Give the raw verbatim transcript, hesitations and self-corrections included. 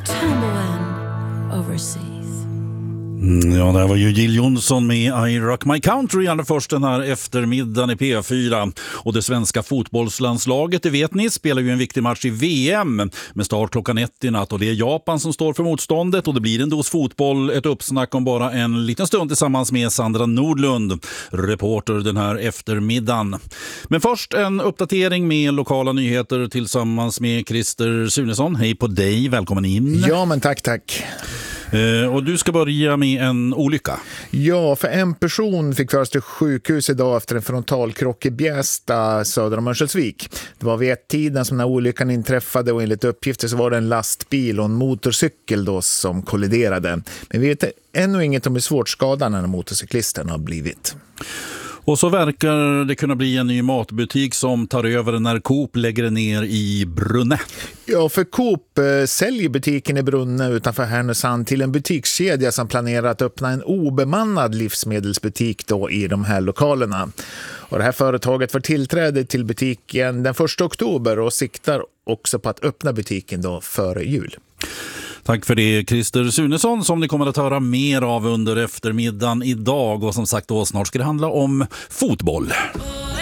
tumbling overseas. Ja, det här var ju Jill Johnson med I Rock My Country allra först den här eftermiddagen i P fyra. Och det svenska fotbollslandslaget, det vet ni, spelar ju en viktig match i V M med start klockan ett i natt. Och det är Japan som står för motståndet och det blir en dos fotboll, ett uppsnack om bara en liten stund tillsammans med Sandra Nordlund, reporter den här eftermiddagen. Men först en uppdatering med lokala nyheter tillsammans med Christer Sunesson. Hej på dig, välkommen in. Ja, men tack, tack. Och du ska börja med en olycka. Ja, för en person fick föras till sjukhus idag efter en frontalkrock i Bjästa söder om Örnsköldsvik. Det var vid ett tiden som när olyckan inträffade och enligt uppgifter så var det en lastbil och en motorcykel då som kolliderade. Men vi vet ännu inget om hur svårt skadan den här motorcyklisten har blivit. Och så verkar det kunna bli en ny matbutik som tar över när Coop lägger ner i Brunne. Ja, för Coop eh, säljer butiken i Brunne utanför Härnösand till en butikskedja som planerar att öppna en obemannad livsmedelsbutik då i de här lokalerna. Och det här företaget får tillträde till butiken den första oktober och siktar också på att öppna butiken då före jul. Tack för det, Christer Sunesson, som ni kommer att höra mer av under eftermiddagen idag. Och som sagt, då snart ska det handla om fotboll.